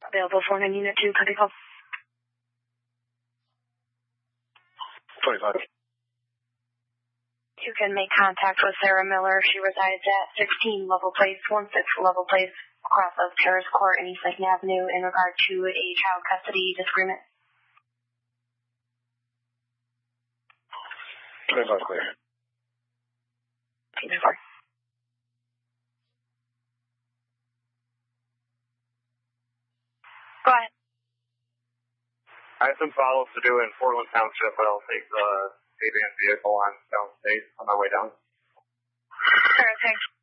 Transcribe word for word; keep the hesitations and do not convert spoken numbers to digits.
Available for nine unit two, copy call. twenty-five. You can make contact with Sarah Miller. She resides at sixteen Level Place, one six Level Place, across of Terrace Court and East Lincoln Avenue in regard to a child custody disagreement. twenty-five clear. twenty-four. Go ahead. I have some follow-up to do in Portland Township, but I'll take the Adrian's vehicle on downstate on my way down. Sure, thanks.